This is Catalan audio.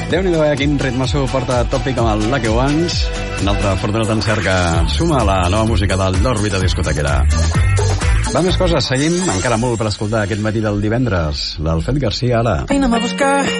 Déu-n'hi-do, quin ritmasso porta Tòpic amb el Lucky Ones. Un altre afortunat encert que suma la nova música de l'òrbita discotequera. Va, més coses, seguim encara molt per escoltar aquest matí del divendres. L'Alfred Garcia, ara. Vine a buscar